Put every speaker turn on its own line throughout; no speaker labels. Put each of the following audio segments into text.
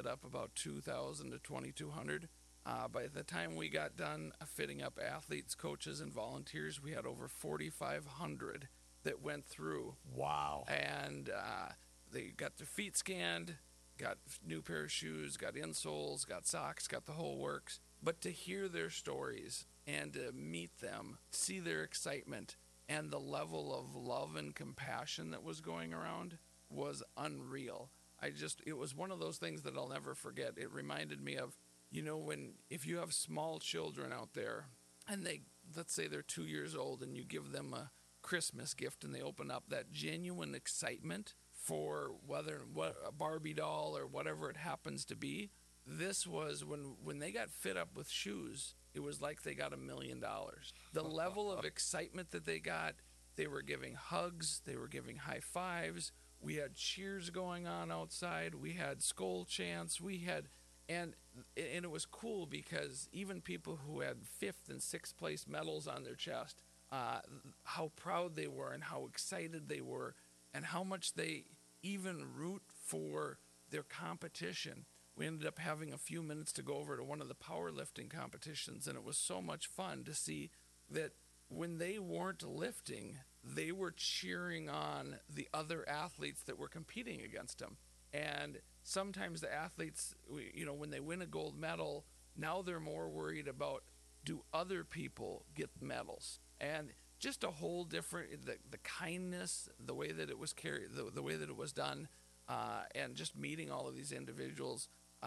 fit up about 2,000 to 2,200. By the time we got done fitting up athletes, coaches, and volunteers, we had over 4,500 that went through.
Wow.
And they got their feet scanned, got new pair of shoes, got insoles, got socks, got the whole works. But to hear their stories and to meet them, see their excitement, and the level of love and compassion that was going around was unreal. It was one of those things that I'll never forget. It reminded me of, if you have small children out there and let's say they're 2 years old and you give them a Christmas gift and they open up that genuine excitement for a Barbie doll or whatever it happens to be. This was when they got fit up with shoes, it was like they got $1 million. The level of excitement that they got, they were giving hugs, they were giving high fives. We had cheers going on outside. We had Skol chants. And it was cool because even people who had 5th and 6th place medals on their chest, how proud they were and how excited they were and how much they even root for their competition. We ended up having a few minutes to go over to one of the powerlifting competitions, and it was so much fun to see that when they weren't lifting, they were cheering on the other athletes that were competing against them. And sometimes the athletes, when they win a gold medal, now they're more worried about, do other people get medals? And just a whole different, the kindness, the way that it was carried, the way that it was done, and just meeting all of these individuals,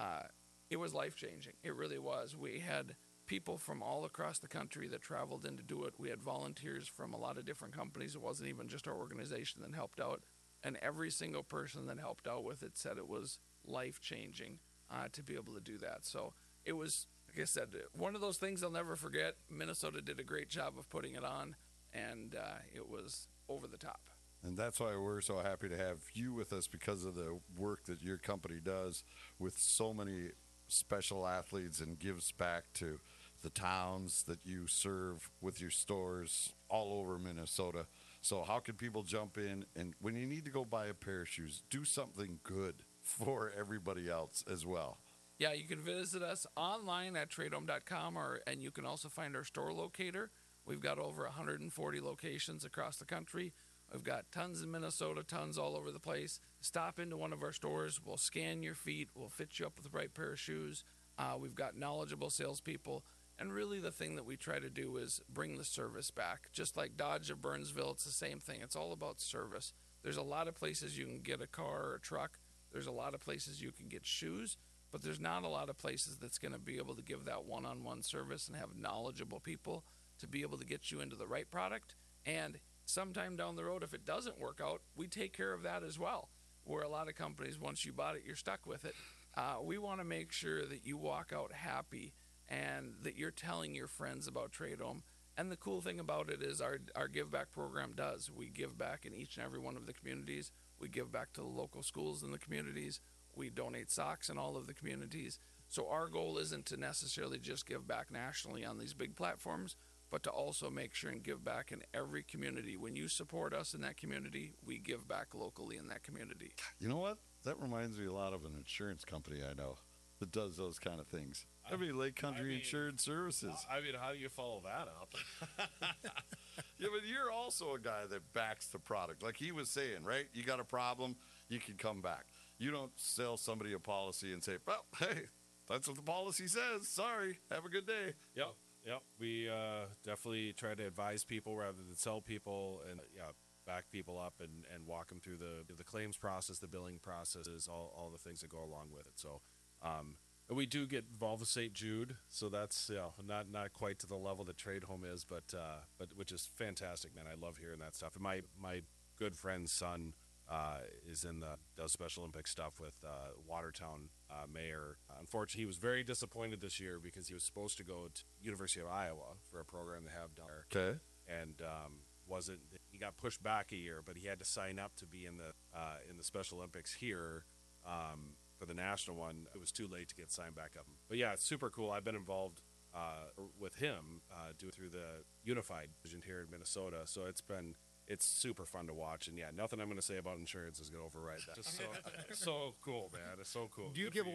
it was life-changing. It really was. We had people from all across the country that traveled in to do it. We had volunteers from a lot of different companies. It wasn't even just our organization that helped out. And every single person that helped out with it said it was life-changing to be able to do that. So it was, like I said, one of those things I'll never forget. Minnesota did a great job of putting it on, and it was over the top.
And that's why we're so happy to have you with us, because of the work that your company does with so many special athletes and gives back to the towns that you serve with your stores all over Minnesota. So how can people jump in, and when you need to go buy a pair of shoes, do something good for everybody else as well?
Yeah, you can visit us online at tradehome.com, and you can also find our store locator. We've got over 140 locations across the country. We've got tons in Minnesota, tons all over the place. Stop into one of our stores. We'll scan your feet. We'll fit you up with the right pair of shoes. We've got knowledgeable salespeople. And really the thing that we try to do is bring the service back. Just like Dodge of Burnsville, it's the same thing. It's all about service. There's a lot of places you can get a car or a truck. There's a lot of places you can get shoes. But there's not a lot of places that's going to be able to give that one-on-one service and have knowledgeable people to be able to get you into the right product. And sometime down the road, if it doesn't work out, we take care of that as well. Where a lot of companies, once you bought it, you're stuck with it. We want to make sure that you walk out happy and that you're telling your friends about Trade Home. And the cool thing about it is our Give Back program does. We give back in each and every one of the communities. We give back to the local schools in the communities. We donate socks in all of the communities. So our goal isn't to necessarily just give back nationally on these big platforms, but to also make sure and give back in every community. When you support us in that community, we give back locally in that community.
You know what? That reminds me a lot of an insurance company I know that does those kind of things. Lake Country Insured Services.
How do you follow that up?
Yeah, but you're also a guy that backs the product. Like he was saying, right? You got a problem, you can come back. You don't sell somebody a policy and say, well, hey, that's what the policy says. Sorry, have a good day.
Yep. We definitely try to advise people rather than sell people, and back people up and walk them through the claims process, the billing processes, all the things that go along with it. So we do get involved with St. Jude, so that's not quite to the level that Trade Home is, but which is fantastic, man. I love hearing that stuff. And my good friend's son is does Special Olympics stuff with Watertown mayor. Unfortunately, he was very disappointed this year because he was supposed to go to University of Iowa for a program they have down there.
Okay.
And he got pushed back a year, but he had to sign up to be in the Special Olympics here for the national one. It was too late to get signed back up. But yeah, it's super cool. I've been involved with him through the Unified Division here in Minnesota, so it's super fun to watch. And yeah, nothing I'm going to say about insurance is going to override that. Just so cool, man. It's so cool.
Do you give